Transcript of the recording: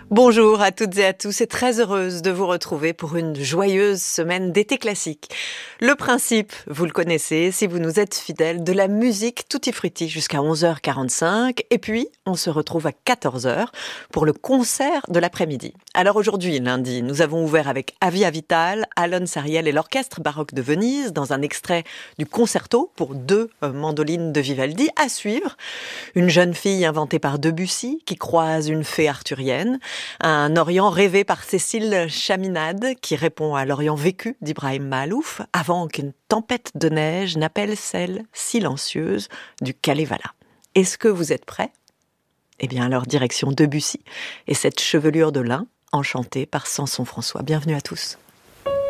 Bonjour à toutes et à tous et très heureuse de vous retrouver pour une joyeuse semaine d'été classique. Le principe, vous le connaissez si vous nous êtes fidèles, de la musique tutti frutti jusqu'à 11h45 et puis on se retrouve à 14h pour le concert de l'après-midi. Alors aujourd'hui, lundi, nous avons ouvert avec Avia Vital, Alon Sariel et l'Orchestre baroque de Venise dans un extrait du concerto pour 2 mandolines de Vivaldi à suivre. Une jeune fille inventée par Debussy qui croise une fée arthurienne. Un Orient rêvé par Cécile Chaminade qui répond à l'Orient vécu d'Ibrahim Mahalouf avant qu'une tempête de neige n'appelle celle silencieuse du Kalevala. Est-ce que vous êtes prêts ? Eh bien alors direction Debussy et cette chevelure de lin enchantée par Samson François. Bienvenue à tous.